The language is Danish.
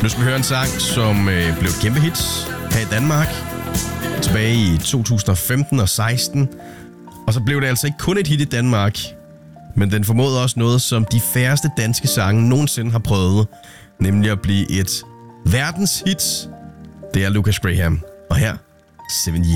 Nu skal vi høre en sang, som blev et kæmpe hit her i Danmark tilbage i 2015 og 16. Og så blev det altså ikke kun et hit i Danmark, men den formåede også noget, som de færreste danske sange nogensinde har prøvet, nemlig at blive et verdenshit. Det er Lucas Graham, og her 7 Years.